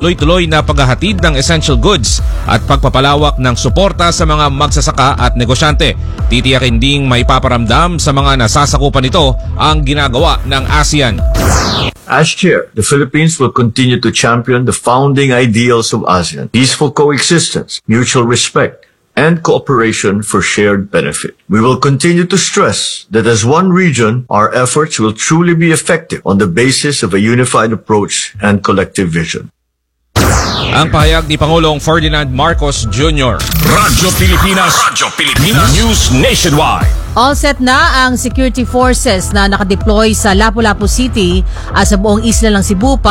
tuloy-tuloy na paghahatid ng essential goods at pagpapalawak ng suporta sa mga magsasaka at negosyante. Titiyakin ding may paparamdam sa mga nasasakupan nito ang ginagawa ng ASEAN. As chair, the Philippines will continue to champion the founding ideals of ASEAN: peaceful coexistence, mutual respect, and cooperation for shared benefit. We will continue to stress that as one region, our efforts will truly be effective on the basis of a unified approach and collective vision. Ang pahayag ni Pangulong Ferdinand Marcos Jr. Radyo Pilipinas News Nationwide. All set na ang security forces na nakadeploy sa Lapu-Lapu City at sa buong isla ng Cebu